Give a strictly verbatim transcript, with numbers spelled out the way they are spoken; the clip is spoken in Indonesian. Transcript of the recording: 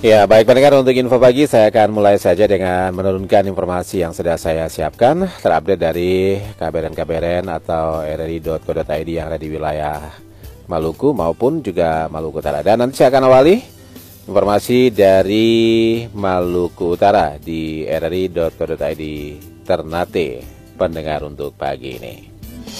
Ya, baik pendengar, untuk info pagi saya akan mulai saja dengan menurunkan informasi yang sudah saya siapkan terupdate dari K B R N K B R N atau r r i titik co titik i d yang ada di wilayah Maluku maupun juga Maluku Utara. Dan nanti saya akan awali informasi dari Maluku Utara di r r i titik co titik i d Ternate pendengar untuk pagi ini.